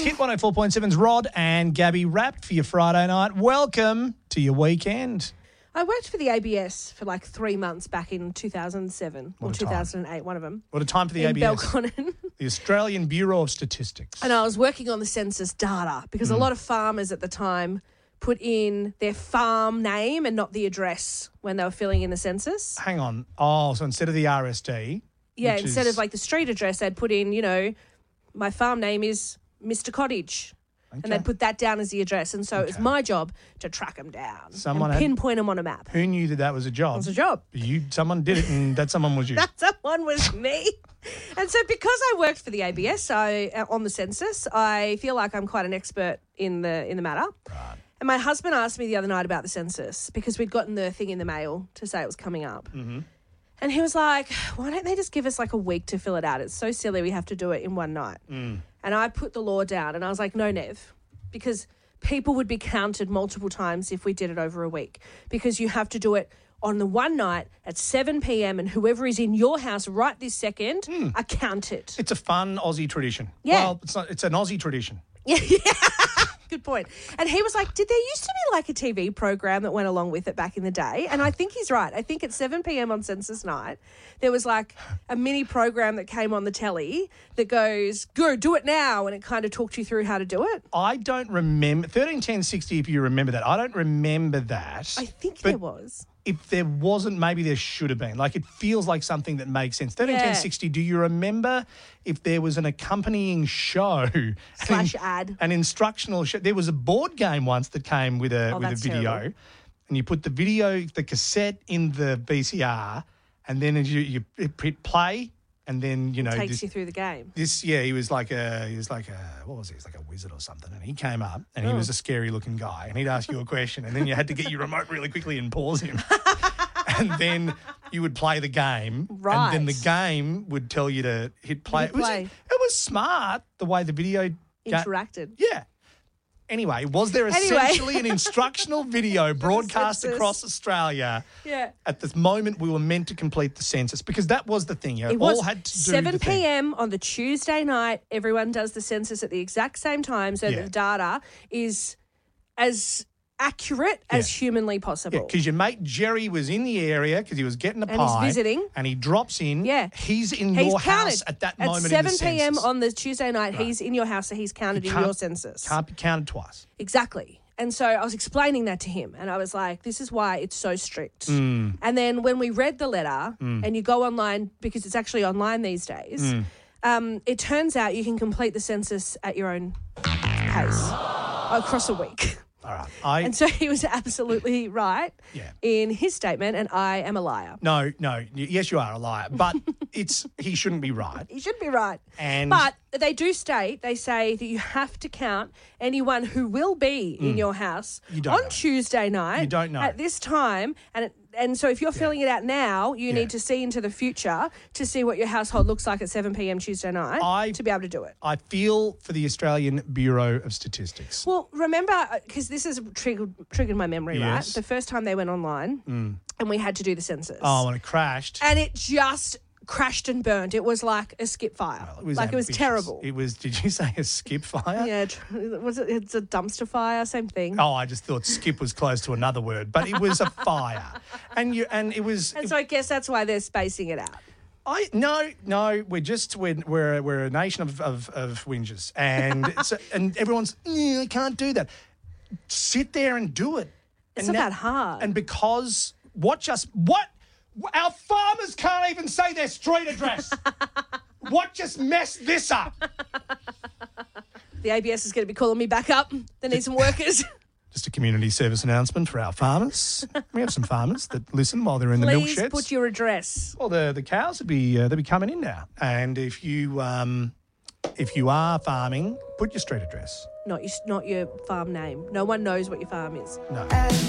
Hit 104.7's Rod and Gabby wrapped for your Friday night. Welcome to your weekend. I worked for the ABS for like 3 months back in 2007 or 2008, one of them. What a time for the in ABS. Belconnen. The Australian Bureau of Statistics. And I was working on the census data because a lot of farmers at the time put in their farm name and not the address when they were filling in the census. Hang on. Oh, so instead of the RSD. Yeah, which instead is- of like the street address, they'd put in, my farm name is Mr. Cottage. Okay. And they'd put that down as the address. And so it was my job to track them down Someone and had- pinpoint them on a map. Who knew that was a job? It was a job. Someone did it, and that someone was you. That someone was me. And so because I worked for the ABS on the census, I feel like I'm quite an expert in the matter. Right. And my husband asked me the other night about the census because we'd gotten the thing in the mail to say it was coming up. Mm-hmm. And he was like, why don't they just give us like a week to fill it out? It's so silly we have to do it in one night. And I put the law down and I was like, no, Nev, because people would be counted multiple times if we did it over a week because you have to do it on the one night at 7 p.m. and whoever is in your house right this second are counted. It's a fun Aussie tradition. Yeah. Well, it's not. It's an Aussie tradition. Yeah. Good point. And he was like, did there used to be like a TV program that went along with it back in the day? And I think he's right. I think at 7 p.m. on census night, there was like a mini program that came on the telly that goes, go, do it now. And it kind of talked you through how to do it. I don't remember 131060. If you remember that, I don't remember that. I think But there was. if there wasn't, maybe there should have been. Like, it feels like something that makes sense. 131060, do you remember if there was an accompanying show? Slash ad. An instructional show. There was a board game once that came with a that's video. terrible. And you put the cassette in the VCR, and then you hit play, and then, Takes you through the game. he was like a what was he? He was like a wizard or something. And he came up and he was a scary looking guy, and he'd ask you a question, and then you had to get your remote really quickly and pause him. And then you would play the game. Right. And then the game would tell you to hit play. Hit play. It was smart the way the video Interacted. Yeah. Anyway, was there essentially an instructional video broadcast census. across Australia Yeah. at the moment we were meant to complete the census? Because that was the thing. It all was had to do 7 the thing. p.m. on the Tuesday night. Everyone does the census at the exact same time so that the data is as accurate as humanly possible. Yeah, because your mate Jerry was in the area because he was getting a And pie. he's visiting. And he drops in. Yeah. He's in He's your counted. house at that At moment 7 in the p.m. census. on the Tuesday night, he's in your house, so he's counted in your census. Can't be counted twice. Exactly. And so I was explaining that to him, and I was like, this is why it's so strict. And then when we read the letter, and you go online, because it's actually online these days, it turns out you can complete the census at your own pace across a week. All right. And so he was absolutely right in his statement, and I am a liar. No. Yes, you are a liar. But he shouldn't be right. He should be right. And But they do state, they say that you have to count anyone who will be in your house don't on know. Tuesday night You don't know. at this time. And so if you're filling it out now, you need to see into the future to see what your household looks like at 7 p.m. Tuesday night to be able to do it. I feel for the Australian Bureau of Statistics. Well, remember, because this has triggered my memory, right? Yes. The first time they went online and we had to do the census. Oh, when it crashed. And it just crashed and burned. It was like a skip fire. It was it was ambitious. terrible. It was, did you say a skip fire? Yeah, it's a dumpster fire, same thing. Oh, I just thought skip was close to another word, but it was a fire. And it was. And so I guess that's why they're spacing it out. No, we're a nation of whingers, and everyone's I can't do that. Sit there and do it. It's not that hard. And because what our farmers can't even say their street address. What just messed this up? The ABS is going to be calling me back up. They need some workers. Just a community service announcement for our farmers. We have some farmers that listen while they're in the milk Please sheds. put your address. Well, the cows would be they'll be coming in now, and if you are farming, put your street address. Not your farm name. No one knows what your farm is. No.